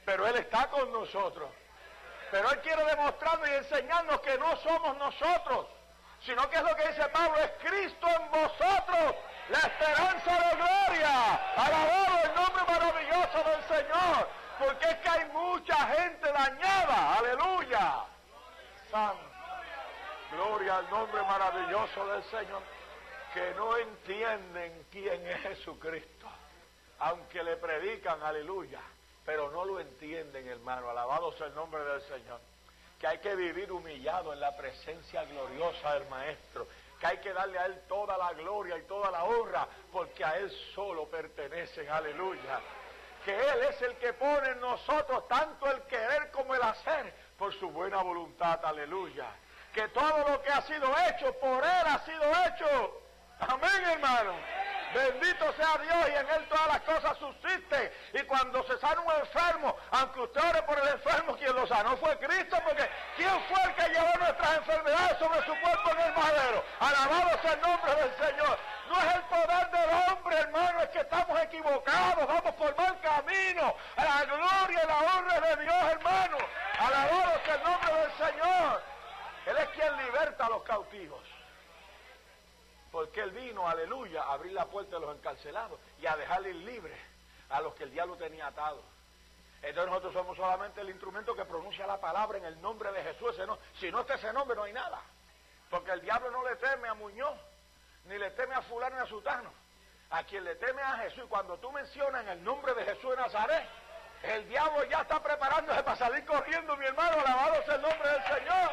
pero Él está con nosotros. Pero Él quiere demostrarnos y enseñarnos que no somos nosotros, sino que es lo que dice Pablo, es Cristo en vosotros, la esperanza de gloria. Alabado el nombre maravilloso del Señor, porque es que hay mucha gente dañada, aleluya. Santo, gloria al nombre maravilloso del Señor, que no entienden quién es Jesucristo, aunque le predican, aleluya, pero no lo entienden, hermano. Alabado sea el nombre del Señor. Que hay que vivir humillado en la presencia gloriosa del Maestro, que hay que darle a Él toda la gloria y toda la honra, porque a Él solo pertenecen, aleluya. Que Él es el que pone en nosotros tanto el querer como el hacer, por su buena voluntad, aleluya. Que todo lo que ha sido hecho, por Él ha sido hecho. Amén, hermano. Bendito sea Dios, y en Él todas las cosas subsisten. Y cuando se sana un enfermo, aunque usted ore por el enfermo, quien lo sanó fue Cristo, porque ¿quién fue el que llevó nuestras enfermedades sobre su cuerpo en el madero? Alabado sea el nombre del Señor. No es el poder del hombre, hermano, es que estamos equivocados, vamos por mal camino. La gloria y la honra de Dios, hermano. Alabado sea el nombre del Señor. Él es quien liberta a los cautivos. Porque Él vino, aleluya, a abrir la puerta de los encarcelados y a dejarles libres a los que el diablo tenía atados. Entonces nosotros somos solamente el instrumento que pronuncia la palabra en el nombre de Jesús. Si no está ese nombre, no hay nada. Porque el diablo no le teme a Muñoz, ni le teme a fulano ni a sutano. A quien le teme a Jesús. Y cuando tú mencionas en el nombre de Jesús de Nazaret, el diablo ya está preparándose para salir corriendo, mi hermano. Alabado sea el nombre del Señor.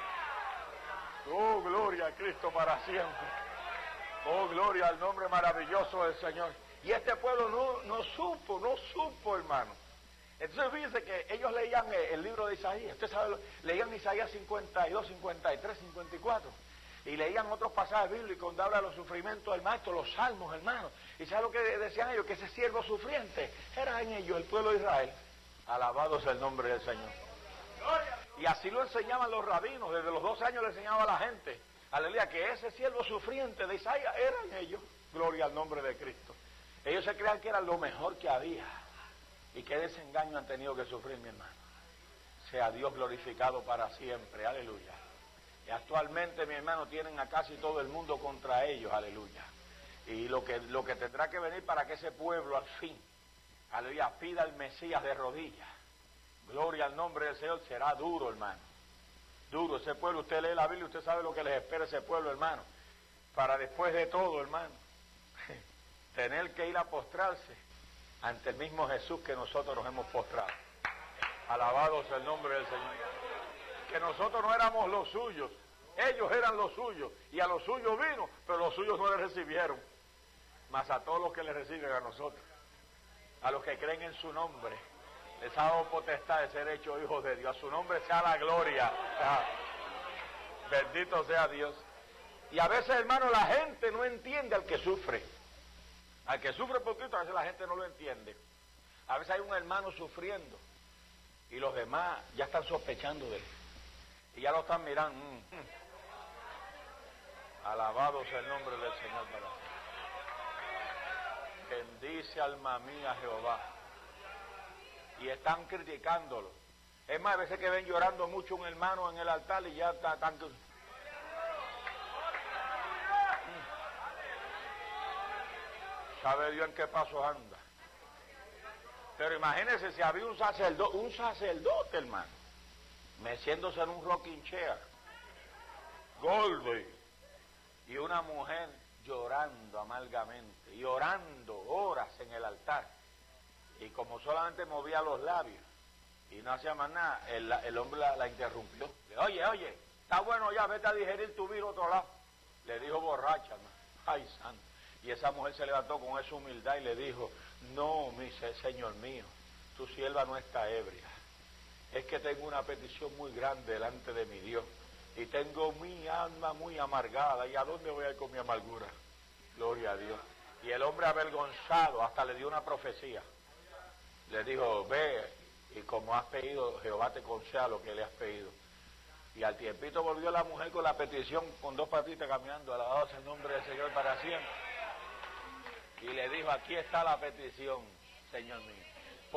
Oh, gloria a Cristo para siempre. Oh, gloria al nombre maravilloso del Señor. Y este pueblo no supo, hermano. Entonces fíjense que ellos leían el libro de Isaías. Usted sabe, leían Isaías 52, 53, 54. Y leían otros pasajes bíblicos donde habla de los sufrimientos del Maestro, los salmos, hermano. ¿Y sabe lo que decían ellos? Que ese siervo sufriente era en ellos el pueblo de Israel. Alabado sea el nombre del Señor. Y así lo enseñaban los rabinos. Desde los 12 años le enseñaba a la gente, aleluya, que ese siervo sufriente de Isaías eran ellos. Gloria al nombre de Cristo. Ellos se creían que eran lo mejor que había. Y qué desengaño han tenido que sufrir, mi hermano. Sea Dios glorificado para siempre, aleluya. Y actualmente, mi hermano, tienen a casi todo el mundo contra ellos, aleluya. Y lo que tendrá que venir para que ese pueblo al fin, aleluya, pida al Mesías de rodillas. Gloria al nombre del Señor, será duro, hermano. Duro ese pueblo. Usted lee la Biblia, usted sabe lo que les espera a ese pueblo, hermano. Para después de todo, hermano, tener que ir a postrarse ante el mismo Jesús que nosotros nos hemos postrado. Alabado sea el nombre del Señor. Que nosotros no éramos los suyos, ellos eran los suyos, y a los suyos vino, pero los suyos no le recibieron. Mas a todos los que le reciben, a nosotros, a los que creen en su nombre, les ha dado potestad de ser hechos hijos de Dios. A su nombre sea la gloria. Bendito sea Dios. Y a veces, hermano, la gente no entiende al que sufre. Al que sufre por Cristo, a veces la gente no lo entiende. A veces hay un hermano sufriendo y los demás ya están sospechando de él. Y ya lo están mirando. Alabado sea el nombre del Señor. Bendice alma mía Jehová. Y están criticándolo. Es más, a veces que ven llorando mucho un hermano en el altar y ya están... Sabe Dios en qué pasos anda. Pero imagínense si había un sacerdote, hermano, meciéndose en un rocking chair, gordo, y una mujer llorando amargamente, y orando horas en el altar. Y como solamente movía los labios y no hacía más nada, el hombre la interrumpió. Le dijo, oye, está bueno ya, vete a digerir tu vino a otro lado. Le dijo borracha, hermano. Ay, santo. Y esa mujer se levantó con esa humildad y le dijo, no, Señor mío, tu sierva no está ebria. Es que tengo una petición muy grande delante de mi Dios. Y tengo mi alma muy amargada. ¿Y a dónde voy a ir con mi amargura? Gloria a Dios. Y el hombre avergonzado hasta le dio una profecía. Le dijo, ve, y como has pedido, Jehová te conceda lo que le has pedido. Y al tiempito volvió la mujer con la petición, con dos patitas caminando, alabado sea el nombre del Señor para siempre. Y le dijo, aquí está la petición, Señor mío.